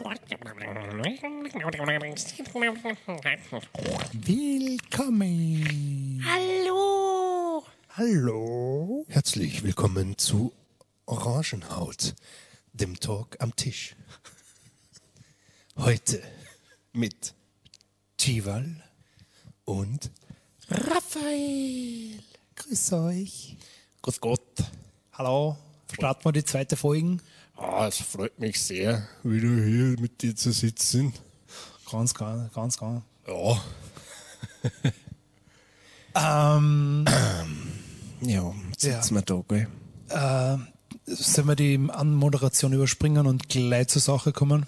Willkommen. Hallo. Hallo. Herzlich willkommen zu Orangenhaut, dem Talk am Tisch. Heute mit Tival und Raphael. grüß euch. Grüß Gott. Hallo. Starten wir die zweite Folge? Es freut mich sehr, wieder hier mit dir zu sitzen. Ganz. Ja. Ja, sitzen wir da, gell? Sollen wir die Anmoderation überspringen und gleich zur Sache kommen?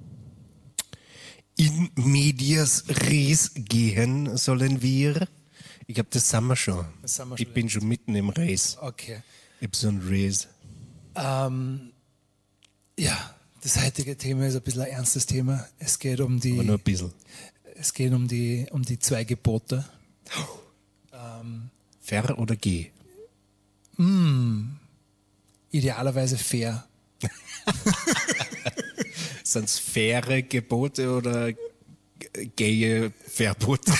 In medias res gehen sollen wir. Ich glaube, das sind wir schon. Ich bin schon mitten im Race. Okay. Ich hab so ein Race. Ja, das heutige Thema ist ein bisschen ein ernstes Thema. Es geht um Aber nur ein bisschen. die 2 Gebote. Fair oder geh? Idealerweise fair. Sind es faire Gebote oder gaye Verbote?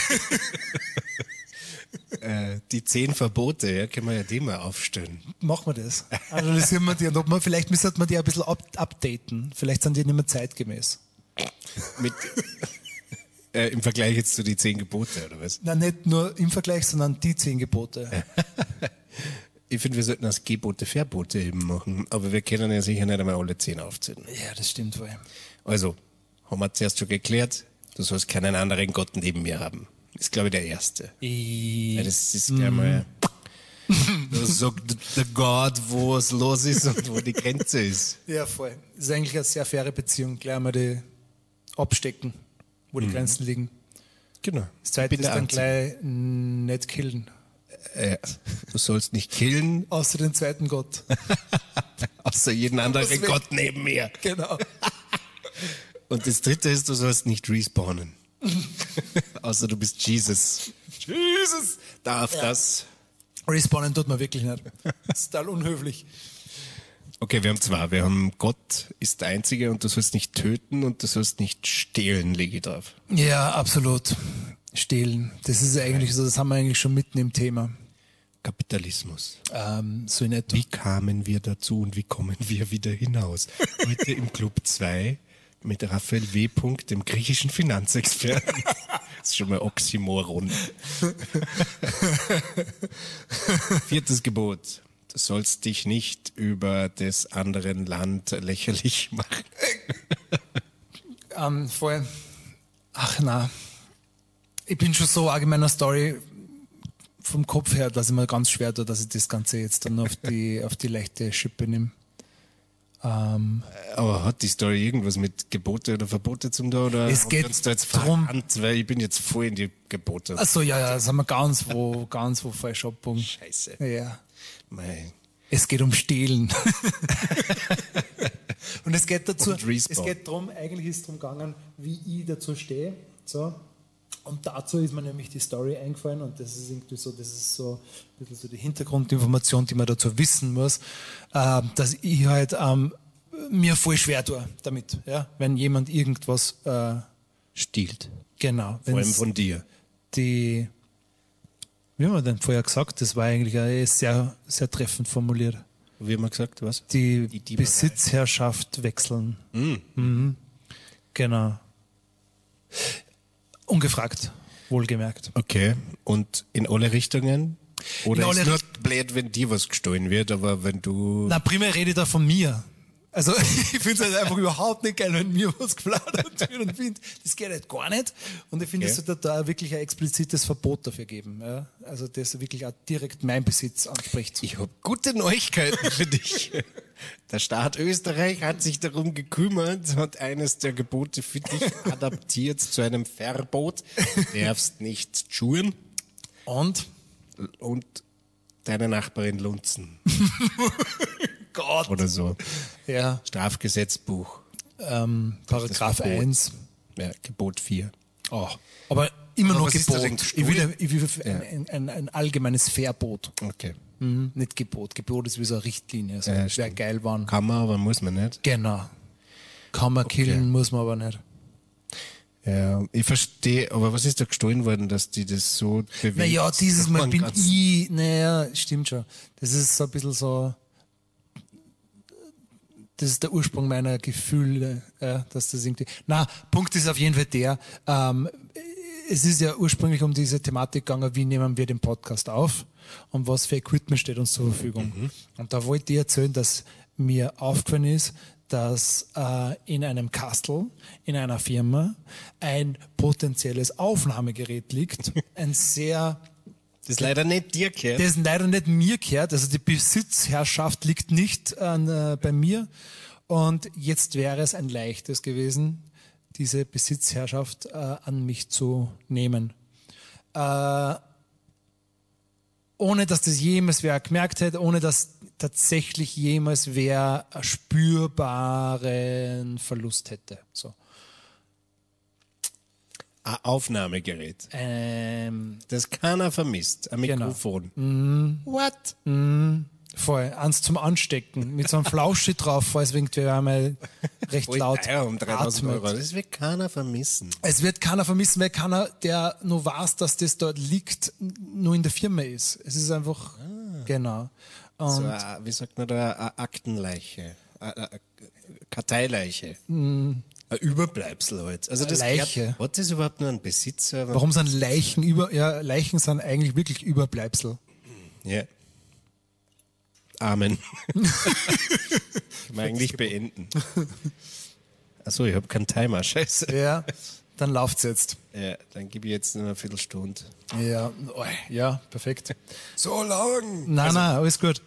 Die 10 Verbote, ja, können wir ja die mal aufstellen. Machen wir das. Analysieren wir die und vielleicht müsste man die ein bisschen updaten. Vielleicht sind die nicht mehr zeitgemäß. Mit, im Vergleich jetzt zu die 10 Gebote, oder was? Nein, nicht nur im Vergleich, sondern die 10 Gebote. Ich finde, wir sollten aus Gebote Verbote eben machen, aber wir können ja sicher nicht einmal alle 10 aufzählen. Ja, das stimmt wohl. Also, haben wir zuerst schon geklärt, du sollst keinen anderen Gott neben mir haben. Ist, glaube ich, der erste. Ja, das ist gleich mal, da sagt der Gott, wo es los ist und wo die Grenze ist. Ja, voll. Das ist eigentlich eine sehr faire Beziehung. Gleich mal die abstecken, wo die Grenzen liegen. Genau. Das zweite ist der dann Einzige. gleich nicht killen. Du sollst nicht killen, Außer den zweiten Gott. außer jeden anderen Was will- Gott neben mir. Genau. Und das dritte ist, du sollst nicht respawnen. Außer du bist Jesus. Jesus darf das. Respawnen tut man wirklich nicht. Das ist total unhöflich. Okay, wir haben 2. Wir haben Gott ist der Einzige und du sollst nicht töten und du sollst nicht stehlen, lege ich drauf. Ja, absolut. Stehlen. Das ist eigentlich so, das haben wir eigentlich schon mitten im Thema. Kapitalismus. So in etwa. Wie kamen wir dazu und wie kommen wir wieder hinaus? Heute im Club 2 mit Raphael W. dem griechischen Finanzexperten. Das ist schon mal Oxymoron. 4. Gebot. Du sollst dich nicht über des anderen Land lächerlich machen. Voll. Ach na. Ich bin schon so arg in meiner Story vom Kopf her, dass ich mir ganz schwer tue, dass ich das Ganze jetzt dann auf die leichte Schippe nehme. Aber hat die Story irgendwas mit Gebote oder Verbote zum tun? Oder Es haben geht wir uns da jetzt drum- verrannt, weil ich bin jetzt voll in die Gebote. Achso, ja, das haben wir ganz wo falsch abgebogen. Scheiße. Ja. Mei. Es geht um Stehlen. Und es geht dazu, Und Respawn. es geht darum, eigentlich ist es darum gegangen, wie ich dazu stehe. So. Und dazu ist mir nämlich die Story eingefallen und das ist irgendwie so, das ist so ein bisschen so die Hintergrundinformation, die man dazu wissen muss, dass ich halt mir voll schwer tue damit, ja, wenn jemand irgendwas Stiehlt. genau, Vor allem wenn's von dir. die, wie haben wir denn vorher gesagt, das war eigentlich sehr, sehr treffend formuliert. Wie haben wir gesagt, was? Die Dieberei. Besitzherrschaft wechseln. Mhm. Genau. Ungefragt, wohlgemerkt. Okay. Und in alle Richtungen? Oder In alle ist nur blöd, wenn dir was gestohlen wird, aber wenn du... Na, primär rede ich da von mir. Also ich finde es halt einfach überhaupt nicht geil, wenn mir was geflattert wird und finde, das geht halt gar nicht. Und ich finde, es sollte da wirklich ein explizites Verbot dafür geben. Ja? Also das wirklich auch direkt mein Besitz anspricht. Ich habe gute Neuigkeiten für dich. Der Staat Österreich hat sich darum gekümmert, hat eines der Gebote für dich adaptiert zu einem Verbot. Du darfst nicht schuren Und? und deine Nachbarin lunzen. Gott. Oder so. Ja, Strafgesetzbuch. Paragraph Verbot. 1. Ja, Gebot 4. Oh. Aber immer Aber noch was ist da Gebot. denn Ich will, gestohlen? ich will ein allgemeines Verbot. Okay. Nicht Gebot. Gebot ist wie so eine Richtlinie. Also, Ja, wäre stimmt. geil waren. Kann man, aber muss man nicht. Genau. Kann man killen, muss man aber nicht. Ja, ich verstehe, aber was ist da gestohlen worden, dass die das so bewegt? Naja, dieses Mal bin ich, naja, stimmt schon. Das ist so ein bisschen so, das ist der Ursprung meiner Gefühle, dass das irgendwie, Punkt ist auf jeden Fall der, es ist ja ursprünglich um diese Thematik gegangen, wie nehmen wir den Podcast auf und was für Equipment steht uns zur Verfügung. Und da wollte ich erzählen, dass mir aufgefallen ist, dass in einem Kastel, in einer Firma, ein potenzielles Aufnahmegerät liegt. Ein sehr... Das leider nicht dir gehört. Das leider nicht mir gehört. Also die Besitzherrschaft liegt nicht bei mir. Und jetzt wäre es ein leichtes gewesen, diese Besitzherrschaft an mich zu nehmen. Ohne dass das jemals wer gemerkt hätte, ohne dass tatsächlich jemals wer einen spürbaren Verlust hätte. So. Ein Aufnahmegerät. Das keiner vermisst. Ein Mikrofon. Genau. What? Voll. Eins zum Anstecken. Mit so einem Flauschi drauf, falls irgendwer einmal recht laut um 3.000 atmet. Euro. Das wird keiner vermissen. Es wird keiner vermissen, weil keiner, der nur weiß, dass das dort liegt, nur in der Firma ist. Es ist einfach, genau. So, wie sagt man da, eine Aktenleiche, eine Karteileiche. Ein Überbleibsel halt. Also das Leiche. Hat das überhaupt nur einen Besitzer? Warum sind Leichen Leichen sind eigentlich wirklich Überbleibsel. Ja. Amen. Kann man eigentlich beenden. Achso, ich habe keinen Timer, scheiße. Ja, dann läuft's jetzt. Ja, dann gebe ich jetzt nur eine Viertelstunde. Ja, perfekt. So lang! Nein, alles gut.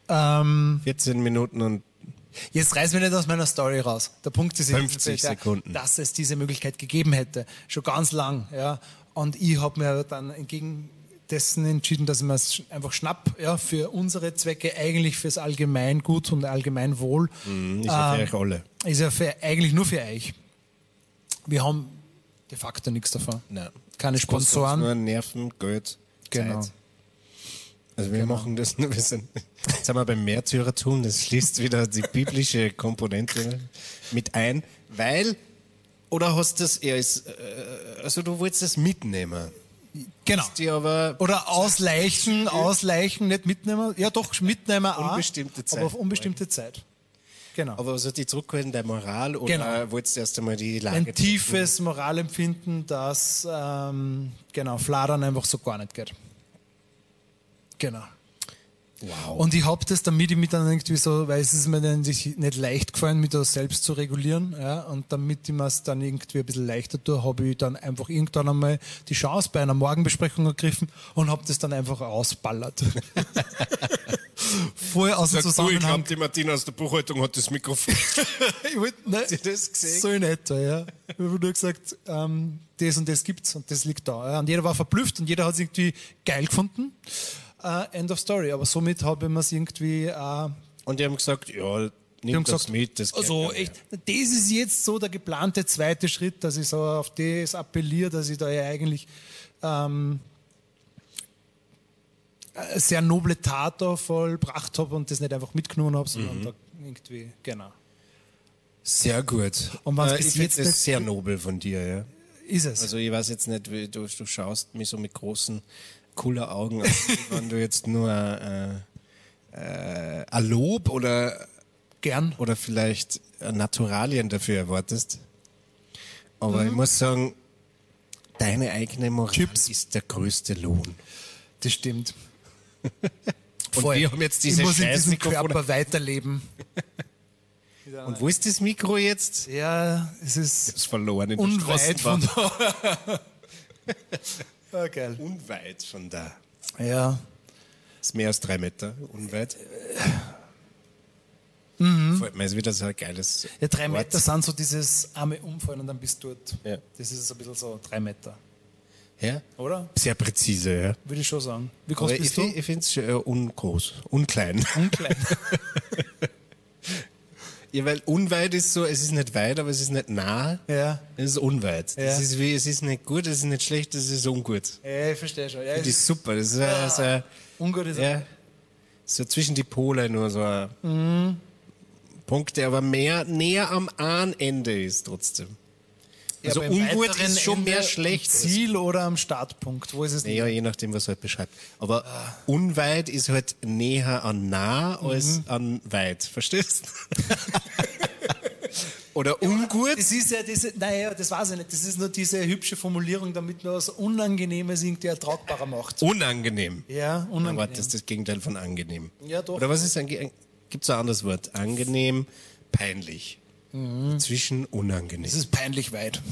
14 Minuten und Jetzt reiß mich nicht aus meiner Story raus. Der Punkt ist 50 Sekunden. dass es diese Möglichkeit gegeben hätte. Schon ganz lang. Ja. Und ich habe mir dann entgegen dessen entschieden, dass ich mir es einfach schnapp, für unsere Zwecke, eigentlich fürs Allgemeingut und Allgemeinwohl. ist ja für euch alle. Ist ja eigentlich nur für euch. Wir haben de facto nichts davon. Nein. Keine Das kostet uns Sponsoren. nur Nerven, Geld, Genau. Zeit. Also wir machen das nur, jetzt sind wir beim Märtyrertum, das schließt wieder die biblische Komponente mit ein, weil, oder hast du das, also du wolltest das mitnehmen. Genau. Die aber Oder ausleichen, nicht mitnehmen. Ja, doch, mitnehmen auch. Unbestimmte Zeit. Aber auf unbestimmte Zeit. Genau. Aber was hat die zurückgehalten, der Moral, oder Genau. wolltest du erst einmal die Lage Ein tiefes Moralempfinden, das Fladern einfach so gar nicht geht. Genau. Wow. Und ich habe das, damit ich mich dann irgendwie so, weil es ist mir dann nicht leicht gefallen, mich da selbst zu regulieren, und damit ich mir es dann irgendwie ein bisschen leichter tue, habe ich dann einfach irgendwann einmal die Chance bei einer Morgenbesprechung ergriffen und habe das dann einfach ausballert. Voll aus dem Zusammenhang. Die Martina aus der Buchhaltung hat das Mikrofon. Ich wollte, nein, Habt ihr das gesehen? so in etwa, ja. Ich habe nur gesagt, das und das gibt's und das liegt da. Ja. Und jeder war verblüfft und jeder hat es irgendwie geil gefunden. End of story. Aber somit habe ich mir es irgendwie... Und die haben gesagt, ja, Die nimm haben das gesagt, mit. Das geht also ja echt, das ist jetzt so der geplante zweite Schritt, dass ich so auf das appelliere, dass ich da ja eigentlich eine sehr noble Tat da vollbracht habe und das nicht einfach mitgenommen habe, sondern da irgendwie, genau. Sehr gut. Und wenn's bis ich finde jetzt das nicht- sehr nobel von dir, ja. Ist es. Also ich weiß jetzt nicht, wie du schaust mich so mit großen, cooler Augen an, wenn du jetzt nur ein Lob oder Gern. vielleicht Naturalien dafür erwartest. Aber ich muss sagen, deine eigene Moral Chips. ist der größte Lohn. Das stimmt. Und Voll. wir haben jetzt Ich diese muss in scheiß diesem Mikrofone. Körper weiterleben. Und wo ist das Mikro jetzt? Ja, es ist Das verloren in der unweit von Straßenbahn. da. Geil. Unweit von da. Ja. Das ist mehr als 3 Meter, unweit. Fällt mir ist wieder so ein geiles Ja, 3 Wort. Meter sind so dieses arme Umfallen und dann bist du dort. Ja. Das ist so ein bisschen so 3 Meter. Ja? Oder? Sehr präzise, ja. Würde ich schon sagen. Wie groß Aber bist du? ich finde es ungroß, unklein. Unklein. Ja, weil unweit ist so, es ist nicht weit, aber es ist nicht nah. Ja. Es ist unweit. Ja. Das ist wie, es ist nicht gut, es ist nicht schlecht, es ist ungut. Ja, ich verstehe schon. Ja, Das ist super. Das ist so, ungut ist ja, so zwischen die Pole nur so ein Punkt, der aber näher am Ende ist trotzdem. Also aber im ungut weiteren ist schon mehr Ende schlecht. am Ziel oder am Startpunkt? Wo ist es? Ja, je nachdem, was er halt beschreibt. Aber unweit ist halt näher an nah als an weit. Verstehst? Oder ungut? Das ist ja diese, naja, das weiß ich nicht. Das ist nur diese hübsche Formulierung, damit man was Unangenehmes irgendwie ertragbarer macht. Unangenehm. Ja, unangenehm. Aber das ist das Gegenteil von angenehm. Ja, doch. Oder was ist gibt es ein anderes Wort? Angenehm, peinlich. Zwischen unangenehm. Das ist peinlich weit.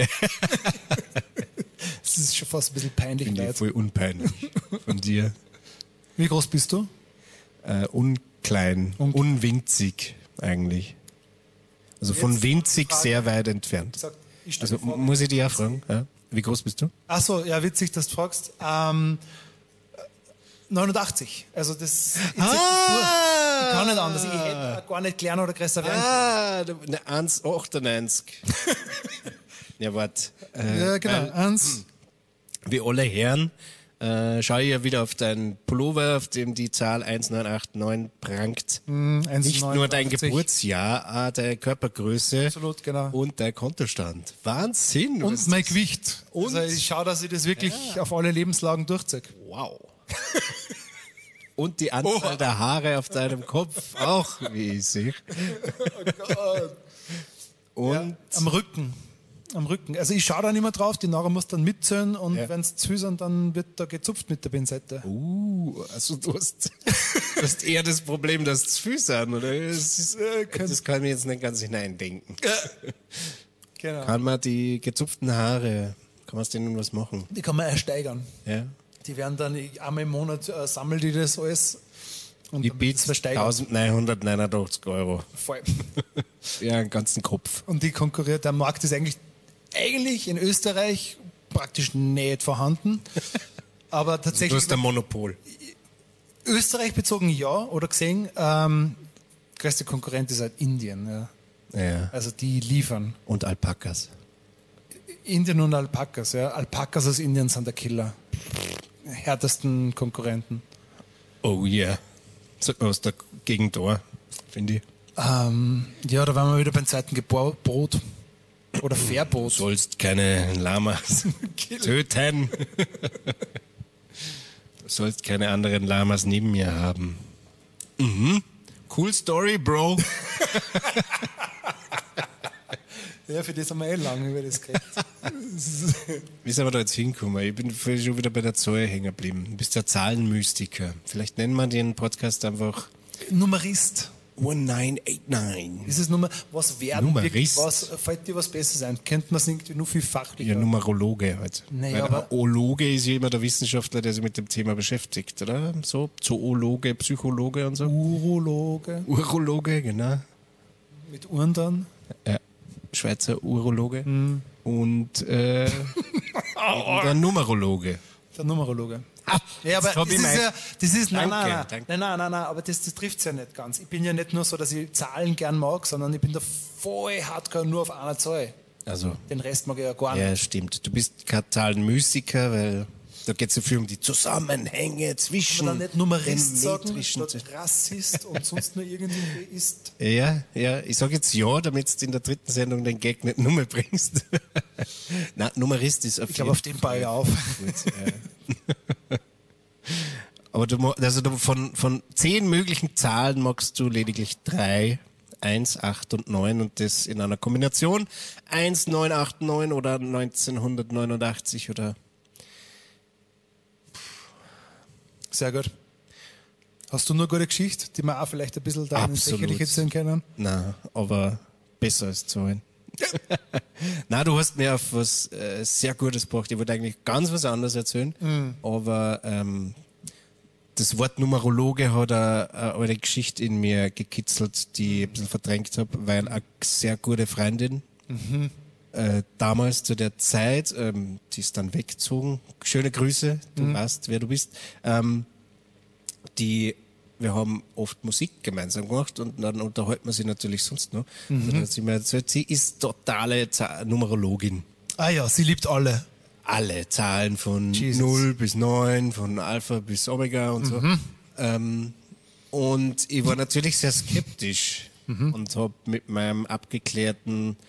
Das ist schon fast ein bisschen peinlich Finde ich weit. voll unpeinlich von dir. Wie groß bist du? Unklein, unwinzig eigentlich. Also von Jetzt winzig Frage. sehr weit entfernt. Sag, ich stell Also die Frage. muss ich dich auch fragen, ja? Wie groß bist du? Ach so, ja, witzig, dass du fragst. 89. Also das ist jetzt durch. Ich kann nicht anders. Ich hätte gar nicht kleiner oder größer werden. Eine 1,98. Ja, warte. Ja, genau. Eins. Wie alle Herren schaue ich ja wieder auf deinen Pullover, auf dem die Zahl 1989 prangt. Nicht nur dein 1,89. Geburtsjahr, auch deine Körpergröße Absolut, genau. und dein Kontostand. Wahnsinn! Und was mein das- Gewicht. Und? Also ich schaue, dass ich das wirklich auf alle Lebenslagen durchziehe. Wow. Und die Anzahl der Haare auf deinem Kopf auch, wie ich sehe. Und Am Rücken. Am Rücken. Also ich schaue da nicht mehr drauf, die Nachher muss dann mitzählen und wenn es zu sind, dann wird da gezupft mit der Pinzette. also du hast eher das Problem, dass es zu viel sind, oder? Das kann ich mir jetzt nicht ganz hineindenken. Genau. Kann man die gezupften Haare, kann man aus denen was machen? Die kann man ersteigern. Ja. Die werden dann einmal im Monat sammeln die das alles und Ich dann wird biete es versteigert. 1989 €. Voll. Ja, einen ganzen Kopf. Und die konkurriert, der Markt ist eigentlich in Österreich praktisch nicht vorhanden. Aber Du tatsächlich hast ein Monopol. Österreich bezogen ja oder gesehen, größte Konkurrent ist halt Indien. Ja. Ja. Also die liefern. Und Alpakas. Indien und Alpakas. Ja. Alpakas aus Indien sind der Killer. Härtesten Konkurrenten. Oh yeah. Sagt man aus der Gegend da, finde ich. Ja, da waren wir wieder beim zweiten Brot. Oder Verbot. Du sollst keine Lamas töten. Du sollst keine anderen Lamas neben mir haben. Cool Story, Bro. Ja, für das haben wir lang über das geredet. Wie sind wir da jetzt hingekommen? Ich bin schon wieder bei der Zahl hängen geblieben. Du bist der Zahlenmystiker. Vielleicht nennen wir den Podcast einfach Numerist. 1989. Ist es Nummer, was werden Numerist. wirklich, was fällt dir was Besseres ein? Könnte man es irgendwie nur viel fachlicher? Ja, Numerologe halt. Naja, Weil aber- ein Ologe ist ja immer der Wissenschaftler, der sich mit dem Thema beschäftigt, oder? So, Zoologe, Psychologe und so. Urologe Urologe, genau. mit Uhren dann. Ja, Schweizer Urologe. Und eben der Numerologe. Der Numerologe. Ja, jetzt aber hab das ich ist mein- ja, das ist, Danke. nein, aber das trifft es ja nicht ganz. Ich bin ja nicht nur so, dass ich Zahlen gern mag, sondern ich bin da voll hardcore nur auf einer Zahl. Also, Den Rest mag ich ja gar nicht. ja, stimmt. Du bist kein Zahlenmystiker, weil da geht es so viel um die Zusammenhänge zwischen Kann man dann nicht Numerist den sagen, metrischen statt Rassist und sonst nur irgendwie ist. Ja, ich sage jetzt ja, damit du in der dritten Sendung den Gag nicht nur mehr bringst. Nein, Numerist ist auf Ich glaube, auf den baue ich auf. Aber von 10 möglichen Zahlen magst du lediglich 3, 1, 8 und 9 und das in einer Kombination 1, 9, 8, 9 oder 1989 oder... Sehr gut. Hast du nur eine gute Geschichte, die wir auch vielleicht ein bisschen da Absolut. sicherlich erzählen können? Na, aber besser als Zahlen. Na, du hast mir auf was sehr Gutes gebracht. Ich wollte eigentlich ganz was anderes erzählen, aber das Wort Numerologe hat eine Geschichte in mir gekitzelt, die ich ein bisschen verdrängt habe, weil eine sehr gute Freundin damals zu der Zeit, die ist dann weggezogen, schöne Grüße, du weißt, wer du bist, wir haben oft Musik gemeinsam gemacht und dann unterhalten wir sie natürlich sonst noch. Und dann hat sie mir erzählt, sie ist totale Numerologin. Ah ja, sie liebt alle. Alle Zahlen von Jesus. 0 bis 9, von Alpha bis Omega und so. Und ich war natürlich sehr skeptisch, und habe mit meinem abgeklärten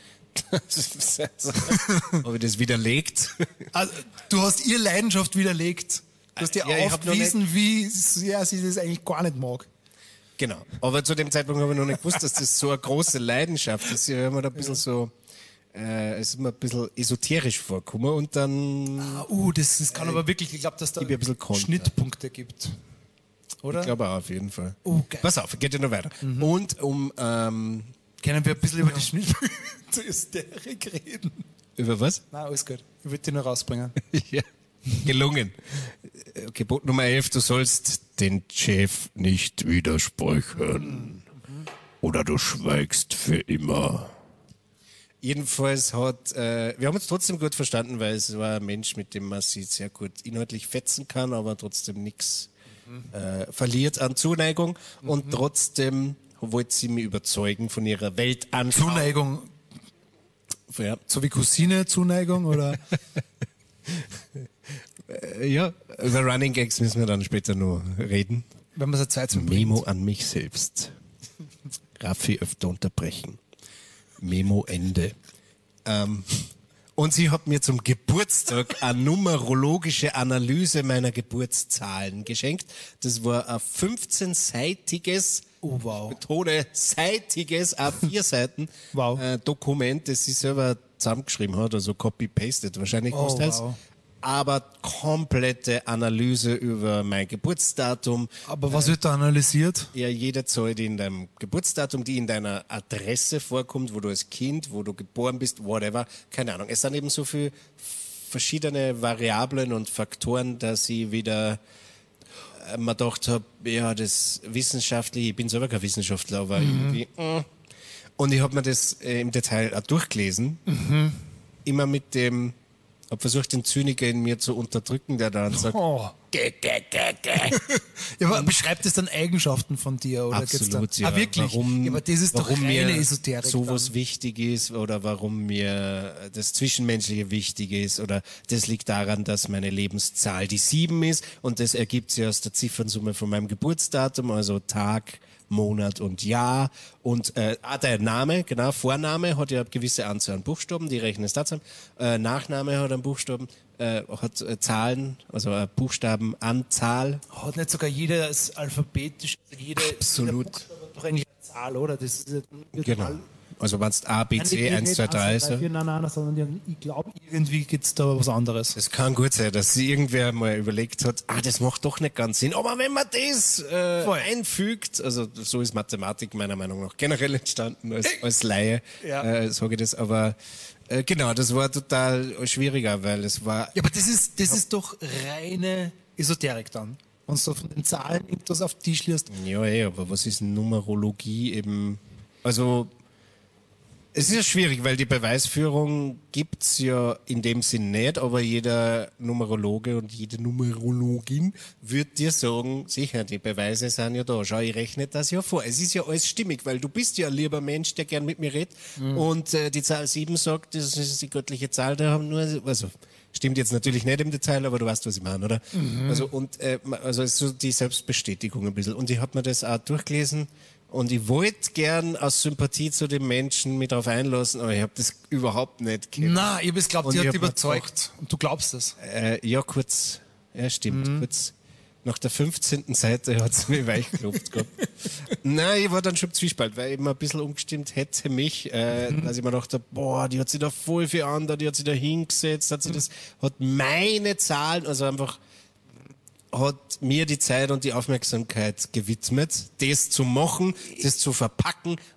habe ich das widerlegt. Also, du hast ihre Leidenschaft widerlegt. Du hast dir aufgewiesen, wie sehr sie das eigentlich gar nicht mag. Genau. Aber zu dem Zeitpunkt habe ich noch nicht gewusst, dass das so eine große Leidenschaft ist. Ich habe mir da ein bisschen so, es ist mir ein bisschen esoterisch vorgekommen und dann. Das kann aber wirklich, ich glaube, dass da Schnittpunkte gibt. Oder? Ich glaube auch, auf jeden Fall. Geil. Pass auf, geht ja noch weiter. Und können wir ein bisschen über die Schnittpunkte zur Hysterik reden? Über was? Nein, alles gut. Ich würde die nur rausbringen. Ja. Gelungen. Gebot Nummer 11, du sollst den Chef nicht widersprechen. Oder du schweigst für immer. Jedenfalls wir haben uns trotzdem gut verstanden, weil es war ein Mensch, mit dem man sich sehr gut inhaltlich fetzen kann, aber trotzdem nichts verliert an Zuneigung. Und trotzdem wollte sie mich überzeugen von ihrer Weltanschauung. Zuneigung. Ja. So wie Cousine, Zuneigung, oder? Ja, über Running Gags müssen wir dann später noch reden. Wenn man so Zeit zum Memo an mich selbst. Raffi öfter unterbrechen. Memo Ende. Und sie hat mir zum Geburtstag eine numerologische Analyse meiner Geburtszahlen geschenkt. Das war ein 15-seitiges, betone seitiges, A4 Seiten Dokument, das sie selber zusammengeschrieben hat, also copy-pasted wahrscheinlich großteils. Aber komplette Analyse über mein Geburtsdatum. Aber was wird da analysiert? Ja, jede Zahl, die in deinem Geburtsdatum, die in deiner Adresse vorkommt, wo du als Kind, wo du geboren bist, whatever, keine Ahnung. Es sind eben so viele verschiedene Variablen und Faktoren, dass ich wieder mir gedacht habe, ja, das wissenschaftlich, ich bin selber kein Wissenschaftler, aber irgendwie. Und ich habe mir das im Detail auch durchgelesen. Immer mit dem, habe versucht, den Zyniker in mir zu unterdrücken, der dann sagt, Ja, aber beschreibt es dann Eigenschaften von dir? Oder absolut, ja. Wirklich? Ja, aber das ist doch reine Esoterik. Sowas dann wichtig ist oder warum mir das Zwischenmenschliche wichtig ist oder das liegt daran, dass meine Lebenszahl die 7 ist und das ergibt sich aus der Ziffernsumme von meinem Geburtsdatum, also Tag, Monat und Jahr und der Name, genau, Vorname hat ja eine gewisse Anzahl an Buchstaben, die rechnen es dazu. Nachname hat einen Buchstaben, hat Zahlen, also eine Buchstabenanzahl. Hat nicht sogar jedes alphabetisch, Absolut. Jeder Buchstabe hat doch eigentlich eine Zahl, oder? Das ist Genau. Also wenn es A, B, C, 1, 2, 3 ist. Nein, sondern ich glaube, irgendwie gibt es da was anderes. Es kann gut sein, dass sich irgendwer mal überlegt hat, das macht doch nicht ganz Sinn. Aber wenn man das einfügt, also so ist Mathematik meiner Meinung nach generell entstanden als Laie, sage ich das, aber genau, das war total schwieriger, weil es war... Ja, aber das ist doch reine Esoterik dann. Und so von den Zahlen irgendwas auf den Tisch liest. Ja, aber was ist Numerologie eben? Also... Es ist ja schwierig, weil die Beweisführung gibt's ja in dem Sinn nicht, aber jeder Numerologe und jede Numerologin wird dir sagen, sicher, die Beweise sind ja da. Schau, ich rechne das ja vor. Es ist ja alles stimmig, weil du bist ja ein lieber Mensch, der gern mit mir redet. Und die Zahl 7 sagt, das ist die göttliche Zahl, da haben nur, also stimmt jetzt natürlich nicht im Detail, aber du weißt, was ich meine, oder? Also es ist so die Selbstbestätigung ein bisschen. Und ich habe mir das auch durchgelesen. Und ich wollte gern aus Sympathie zu den Menschen mich darauf einlassen, aber ich habe das überhaupt nicht gekannt. Nein, ich habe es glaubt, die hat überzeugt. Und du glaubst das? Ja, kurz. Ja, stimmt. Kurz nach der 15. Seite hat es mich weichgeklopft gehabt. Nein, ich war dann schon im Zwiespalt, weil ich mir ein bisschen umgestimmt hätte mich, dass ich mir dachte, die hat sich da voll viel an, die hat sich da hingesetzt, hat meine Zahlen, also einfach hat mir die Zeit und die Aufmerksamkeit gewidmet, das zu machen, das zu verpacken